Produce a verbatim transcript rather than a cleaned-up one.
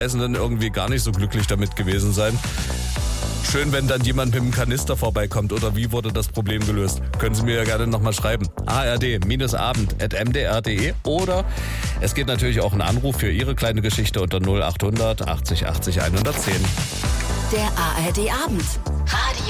dann irgendwie gar nicht so glücklich damit gewesen sein. Schön, wenn dann jemand mit einem Kanister vorbeikommt. Oder wie wurde das Problem gelöst? Können Sie mir ja gerne nochmal schreiben. a r d abend at m d r punkt d e oder es geht natürlich auch ein Anruf für Ihre kleine Geschichte unter null acht hundert achtzig achtzig hundertzehn. Der A R D Abend. Radio